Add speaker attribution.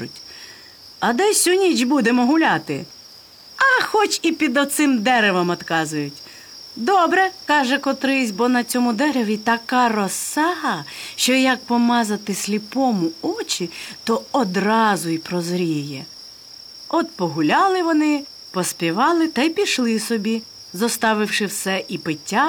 Speaker 1: А де сю ніч будемо гуляти? А хоч і під оцим деревом, отказують. Добре, каже котрийсь, бо на цьому дереві така роса, що як помазати сліпому очі, то одразу й прозріє. От погуляли вони, поспівали та й пішли собі, зоставивши все і пиття,